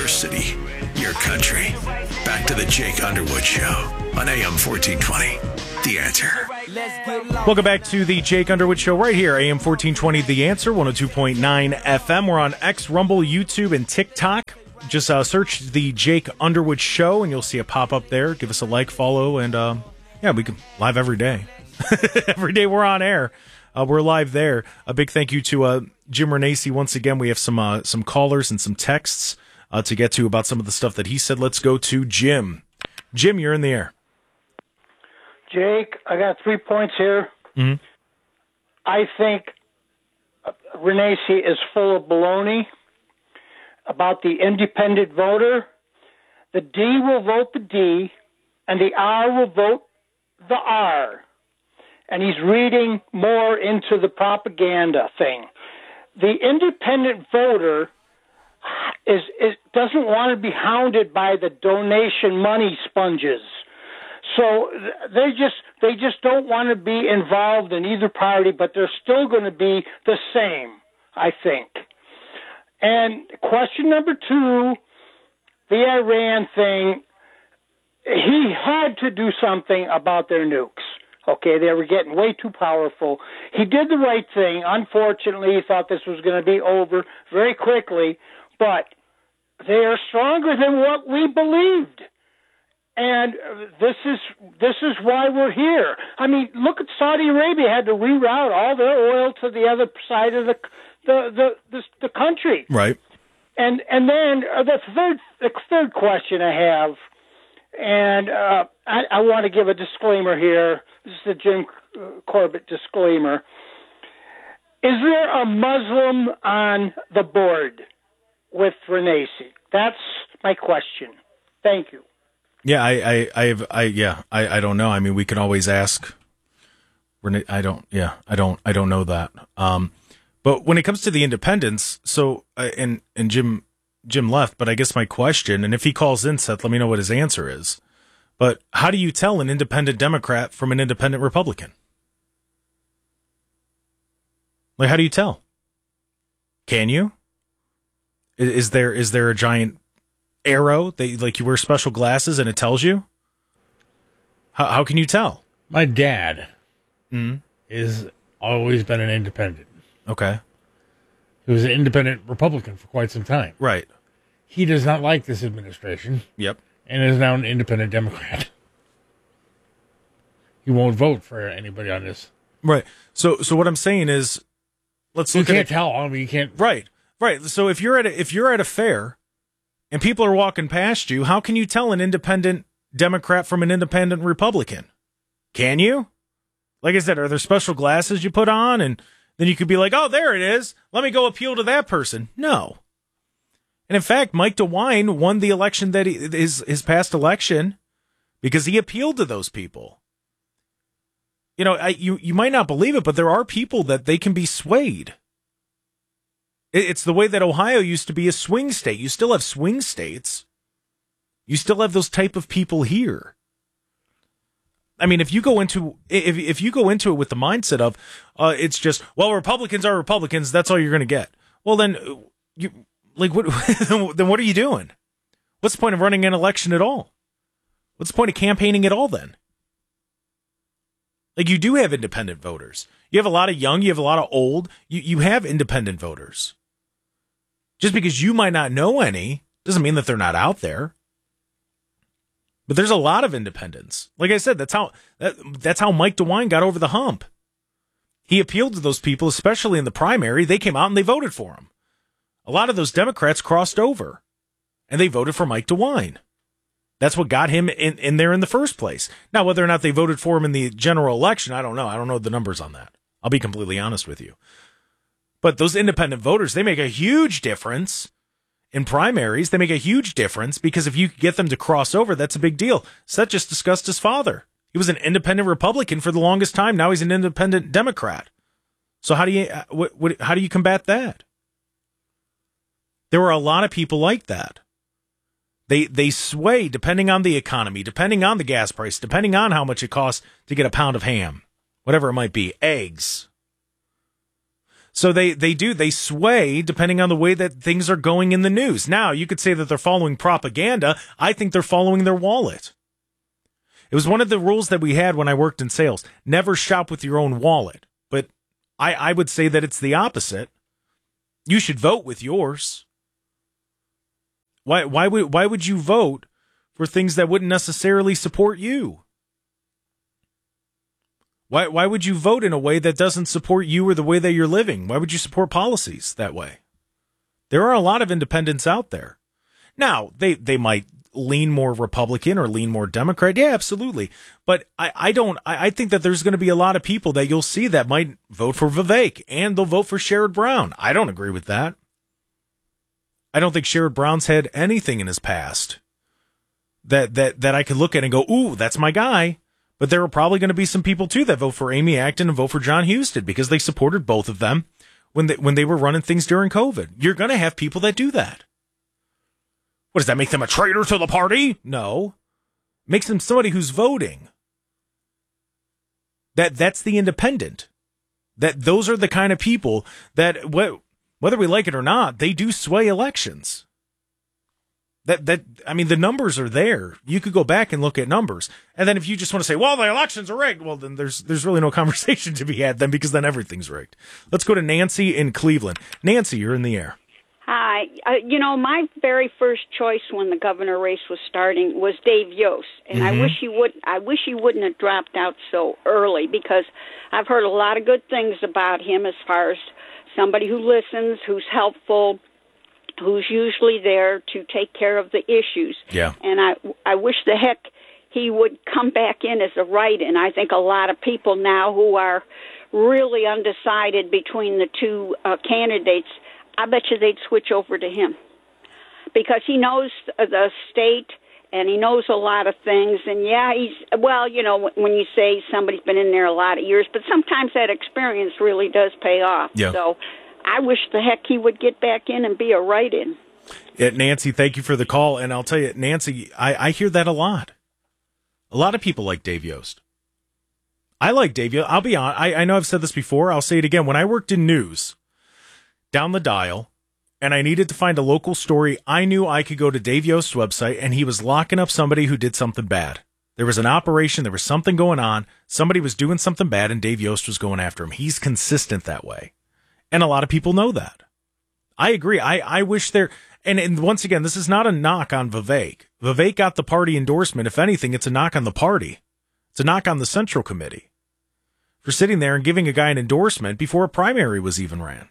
your city, your country. Back to the Jake Underwood Show on AM 1420. The Answer. Welcome back to the Jake Underwood Show right here, AM 1420, The Answer, 102.9 FM. We're on X, Rumble, YouTube, and TikTok. Just search the Jake Underwood Show, and you'll see a pop-up there. Give us a like, follow, and we can live every day. Every day we're on air. We're live there. A big thank you to Jim Renacci. Once again, we have some callers and some texts to get to about some of the stuff that he said. Let's go to Jim. Jim, you're in the air. Jake, I got 3 points here. Mm-hmm. I think Renacci is full of baloney about the independent voter. The D will vote the D, and the R will vote the R. And he's reading more into the propaganda thing. The independent voter doesn't want to be hounded by the donation money sponges. So they just don't want to be involved in either party, but they're still going to be the same, I think. And question number 2, the Iran thing, he had to do something about their nukes. Okay, they were getting way too powerful. He did the right thing. Unfortunately, he thought this was going to be over very quickly, but they are stronger than what we believed. And this is why we're here. I mean, look at Saudi Arabia had to reroute all their oil to the other side of the country. Right. And then the third question I have, and I want to give a disclaimer here. This is the Jim Corbett disclaimer. Is there a Muslim on the board with Renacci? That's my question. Thank you. Yeah, I don't know. I mean, we can always ask. I don't know that. But when it comes to the independents, so and Jim left, but I guess my question, and if he calls in, Seth, let me know what his answer is. But how do you tell an independent Democrat from an independent Republican? Like, how do you tell? Can you? Is there a giant arrow that, like, you wear special glasses and it tells you? How can you tell? My dad is always been an independent. Okay. He was an independent Republican for quite some time. Right. He does not like this administration. Yep. And is now an independent Democrat. He won't vote for anybody on this. Right. So what I'm saying is, let's look at it. You can't tell. I mean, you can't. Right. So if you're at a fair and people are walking past you, how can you tell an independent Democrat from an independent Republican? Can you? Like I said, are there special glasses you put on and then you could be like, oh, there it is. Let me go appeal to that person. No. And in fact, Mike DeWine won the election that his past election because he appealed to those people. You know, you might not believe it, but there are people that they can be swayed. It's the way that Ohio used to be a swing state. You still have swing states. You still have those type of people here. I mean, if you go into it with the mindset of it's just, well, Republicans are Republicans, that's all you're going to get. Well, then then what are you doing? What's the point of running an election at all? What's the point of campaigning at all then? Like, you do have independent voters. You have a lot of young, you have a lot of old. You have independent voters. Just because you might not know any doesn't mean that they're not out there. But there's a lot of independents. Like I said, that's how Mike DeWine got over the hump. He appealed to those people, especially in the primary. They came out and they voted for him. A lot of those Democrats crossed over, and they voted for Mike DeWine. That's what got him in there in the first place. Now, whether or not they voted for him in the general election, I don't know. I don't know the numbers on that. I'll be completely honest with you. But those independent voters, they make a huge difference in primaries. They make a huge difference because if you get them to cross over, that's a big deal. Seth just discussed his father. He was an independent Republican for the longest time. Now he's an independent Democrat. So how do you combat that? There were a lot of people like that. They sway depending on the economy, depending on the gas price, depending on how much it costs to get a pound of ham, whatever it might be, eggs. So they sway depending on the way that things are going in the news. Now, you could say that they're following propaganda. I think they're following their wallet. It was one of the rules that we had when I worked in sales. Never shop with your own wallet. But I would say that it's the opposite. You should vote with yours. Why would you vote for things that wouldn't necessarily support you? Why would you vote in a way that doesn't support you or the way that you're living? Why would you support policies that way? There are a lot of independents out there. Now, they might lean more Republican or lean more Democrat. Yeah, absolutely. But I think that there's going to be a lot of people that you'll see that might vote for Vivek and they'll vote for Sherrod Brown. I don't agree with that. I don't think Sherrod Brown's had anything in his past that I could look at and go, ooh, that's my guy. But there are probably going to be some people, too, that vote for Amy Acton and vote for John Husted because they supported both of them when they were running things during COVID. You're going to have people that do that. What, does that make them a traitor to the party? No. It makes them somebody who's voting. That's the independent. Those are the kind of people that, whether we like it or not, they do sway elections. I mean, the numbers are there. You could go back and look at numbers. And then if you just want to say, well, the elections are rigged, well, then there's really no conversation to be had then because then everything's rigged. Let's go to Nancy in Cleveland. Nancy, you're in the air. Hi. My very first choice when the governor race was starting was Dave Yost. And Mm-hmm. I wish he wouldn't have dropped out so early because I've heard a lot of good things about him as far as somebody who listens, who's helpful, who's usually there to take care of the issues. Yeah. And I wish the heck he would come back in as a write-in. I think a lot of people now who are really undecided between the two candidates, I bet you they'd switch over to him because he knows the state and he knows a lot of things. And, yeah, when you say somebody's been in there a lot of years, but sometimes that experience really does pay off. Yeah. So I wish the heck he would get back in and be a write-in. Yeah, Nancy, thank you for the call. And I'll tell you, Nancy, I hear that a lot. A lot of people like Dave Yost. I like Dave Yost. I'll be honest. I know I've said this before. I'll say it again. When I worked in news down the dial and I needed to find a local story, I knew I could go to Dave Yost's website and he was locking up somebody who did something bad. There was an operation. There was something going on. Somebody was doing something bad and Dave Yost was going after him. He's consistent that way. And a lot of people know that. I agree. I wish there, and once again, this is not a knock on Vivek. Vivek got the party endorsement. If anything, it's a knock on the party. It's a knock on the Central Committee for sitting there and giving a guy an endorsement before a primary was even ran.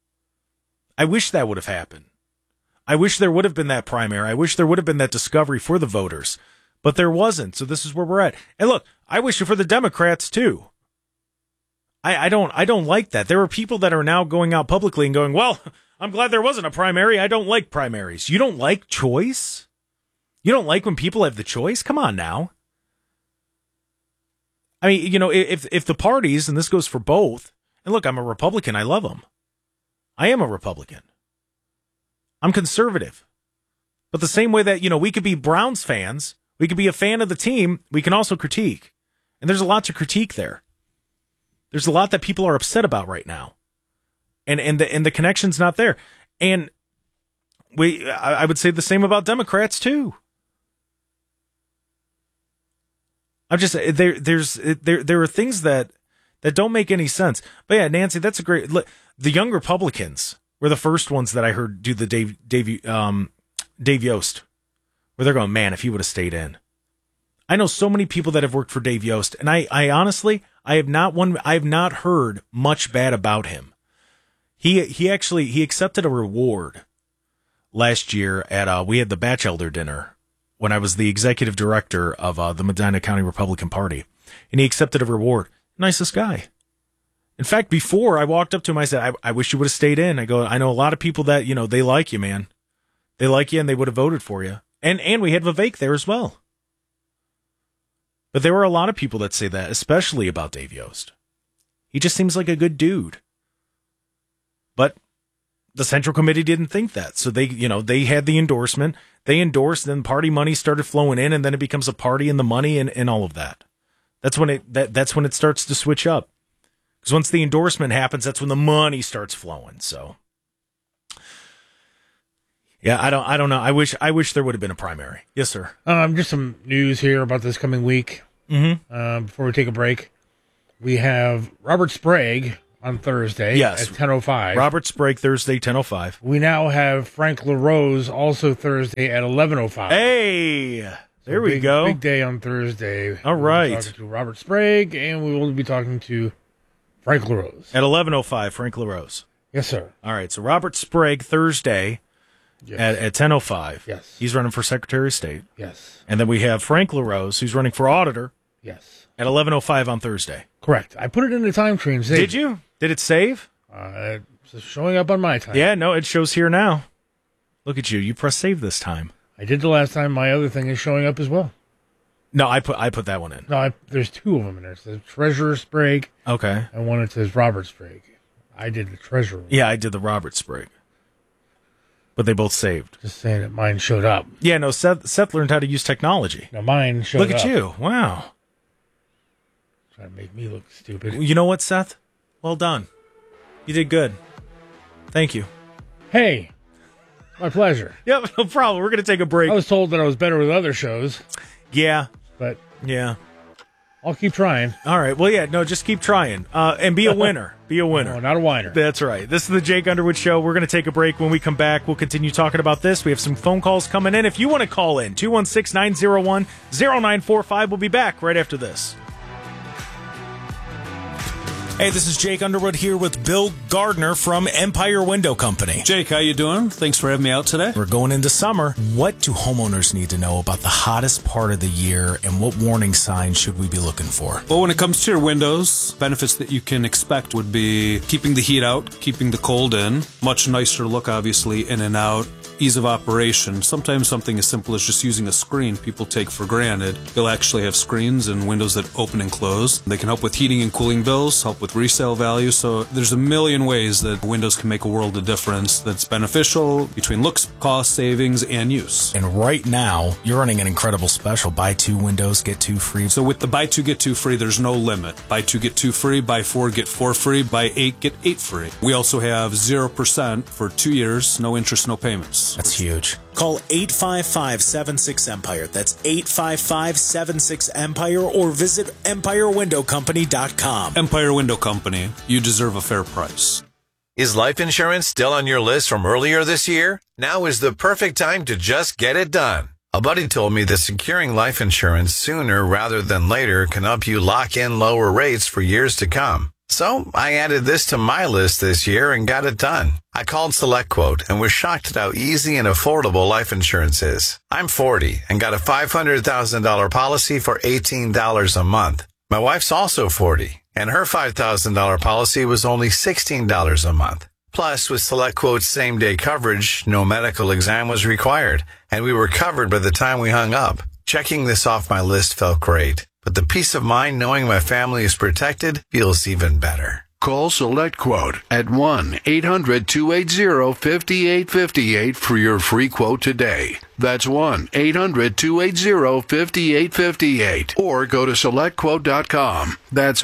I wish that would have happened. I wish there would have been that primary. I wish there would have been that discovery for the voters, but there wasn't. So this is where we're at. And look, I wish it for the Democrats too. I don't like that. There are people that are now going out publicly and going, well, I'm glad there wasn't a primary. I don't like primaries. You don't like choice? You don't like when people have the choice? Come on now. I mean, if the parties, and this goes for both, and look, I'm a Republican. I love them. I am a Republican. I'm conservative. But the same way that, we could be Browns fans, we could be a fan of the team, we can also critique. And there's a lot to critique there. There's a lot that people are upset about right now. And the connection's not there. And I would say the same about Democrats too. I'm just there are things that don't make any sense. But yeah, Nancy, that's a great. The young Republicans were the first ones that I heard do the Dave Yost, where they're going, man, if he would have stayed in. I know so many people that have worked for Dave Yost, and I honestly, I have not heard much bad about him. He accepted a reward last year at we had the Batchelder dinner when I was the executive director of the Medina County Republican Party, and he accepted a reward. Nicest guy. In fact, before I walked up to him, I said, I wish you would have stayed in. I go, I know a lot of people that, they like you, man. They like you and they would have voted for you. And we had Vivek there as well. But there were a lot of people that say that, especially about Dave Yost. He just seems like a good dude. But the Central Committee didn't think that. So they had the endorsement. They endorsed, then party money started flowing in, and then it becomes a party and the money and all of that. That's when it starts to switch up. Because once the endorsement happens, that's when the money starts flowing. So, yeah, I don't know. I wish there would have been a primary. Yes, sir. Just some news here about this coming week. Before we take a break, we have Robert Sprague on Thursday at 10:05. Robert Sprague, Thursday, 10:05. We now have Frank LaRose also Thursday at 11:05. Hey, there we go. Big day on Thursday. All right. We'll be talking to Robert Sprague, and we will be talking to Frank LaRose. At 11:05, Frank LaRose. Yes, sir. All right, so Robert Sprague, Thursday at 10:05. Yes. He's running for Secretary of State. Yes. And then we have Frank LaRose, who's running for Auditor. Yes. At 11:05 on Thursday. Correct. I put it in the time train. Did you? Did it save? It's showing up on my time. Yeah, no, it shows here now. Look at you. You pressed save this time. I did the last time. My other thing is showing up as well. No, I put that one in. No, there's two of them in there. It says Treasurer Sprague. Okay. And one it says Robert Sprague. I did the Treasurer one. Yeah, I did the Robert Sprague. But they both saved. Just saying that mine showed up. Yeah, no, Seth learned how to use technology. Now mine showed up. Look at you. Wow. Trying to make me look stupid. You know what, Seth? Well done. You did good. Thank you. Hey, my pleasure. Yeah, no problem. We're going to take a break. I was told that I was better with other shows. Yeah. But yeah, I'll keep trying. All right. Well, yeah, no, just keep trying. And be a winner. Be a winner. No, not a whiner. That's right. This is the Jake Underwood Show. We're going to take a break. When we come back, we'll continue talking about this. We have some phone calls coming in. If you want to call in, 216-901-0945. We'll be back right after this. Hey, this is Jake Underwood here with Bill Gardner from Empire Window Company. Jake, how you doing? Thanks for having me out today. We're going into summer. What do homeowners need to know about the hottest part of the year, and what warning signs should we be looking for? Well, when it comes to your windows, benefits that you can expect would be keeping the heat out, keeping the cold in, much nicer look, obviously, in and out, ease of operation. Sometimes something as simple as just using a screen people take for granted. They'll actually have screens and windows that open and close. They can help with heating and cooling bills, help with resale value. So there's a million ways that windows can make a world of difference that's beneficial between looks, cost, savings, and use. And right now, you're running an incredible special. Buy 2 windows, get 2 free. So with the buy 2, get 2 free, there's no limit. Buy 2, get 2 free. Buy 4, get 4 free. Buy 8, get 8 free. We also have 0% for 2 years, no interest, no payments. That's huge. Call 855-76-EMPIRE. That's 855-76-EMPIRE, or visit EmpireWindowCompany.com. Empire Window Company. You deserve a fair price. Is life insurance still on your list from earlier this year? Now is the perfect time to just get it done. A buddy told me that securing life insurance sooner rather than later can help you lock in lower rates for years to come. So I added this to my list this year and got it done. I called SelectQuote and was shocked at how easy and affordable life insurance is. I'm 40 and got a $500,000 policy for $18 a month. My wife's also 40, and her $5,000 policy was only $16 a month. Plus, with SelectQuote's same-day coverage, no medical exam was required, and we were covered by the time we hung up. Checking this off my list felt great, but the peace of mind knowing my family is protected feels even better. Call SelectQuote at 1-800-280-5858 for your free quote today. That's 1-800-280-5858. Or go to SelectQuote.com. That's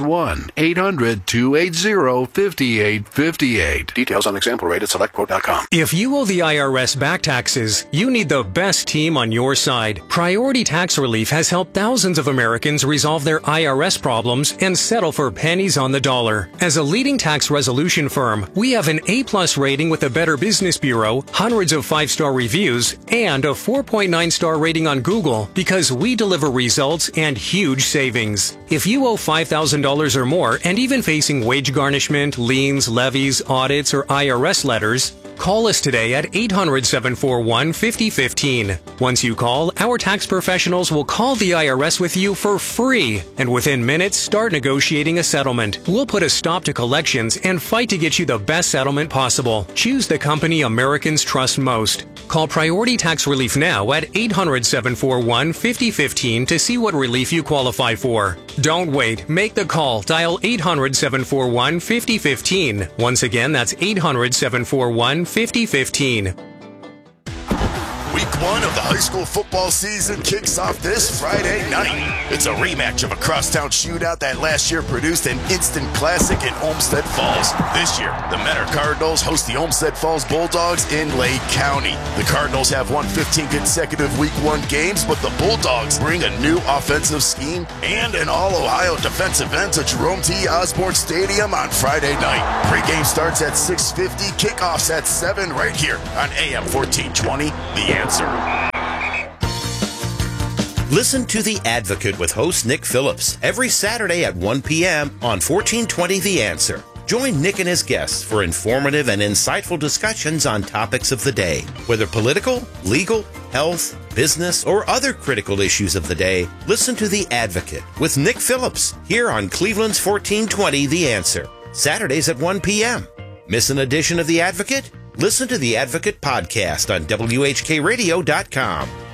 1-800-280-5858. Details on example rate at SelectQuote.com. If you owe the IRS back taxes, you need the best team on your side. Priority Tax Relief has helped thousands of Americans resolve their IRS problems and settle for pennies on the dollar. As a leading tax resolution firm, we have an A+ rating with the Better Business Bureau, hundreds of 5-star reviews, and a 4.9-star rating on Google because we deliver results and huge savings. If you owe $5,000 or more and even facing wage garnishment, liens, levies, audits, or IRS letters, call us today at 800-741-5015. Once you call, our tax professionals will call the IRS with you for free, and within minutes, start negotiating a settlement. We'll put a stop to collections and fight to get you the best settlement possible. Choose the company Americans trust most. Call Priority Tax Relief now at 800-741-5015 to see what relief you qualify for. Don't wait. Make the call. Dial 800-741-5015. Once again, that's 800-741-5015. Weekly 1 of the high school football season kicks off this Friday night. It's a rematch of a crosstown shootout that last year produced an instant classic in Olmsted Falls. This year, the Mentor Cardinals host the Olmsted Falls Bulldogs in Lake County. The Cardinals have won 15 consecutive Week 1 games, but the Bulldogs bring a new offensive scheme and an all-Ohio defensive end to Jerome T. Osborne Stadium on Friday night. Pre-game starts at 6:50, kickoffs at 7 right here on AM 1420, The Answer. Listen to The Advocate with host Nick Phillips every Saturday at 1 p.m. on 1420 The Answer. Join Nick and his guests for informative and insightful discussions on topics of the day. Whether political, legal, health, business, or other critical issues of the day, listen to The Advocate with Nick Phillips here on Cleveland's 1420 The Answer. Saturdays at 1 p.m. Miss an edition of The Advocate? Listen to The Advocate podcast on WHKRadio.com.